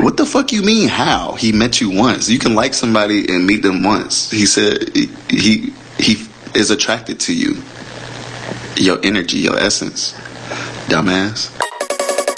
What the fuck you mean? How he met you once? You can like somebody and meet them once. He said he is attracted to you, your energy, your essence, dumbass.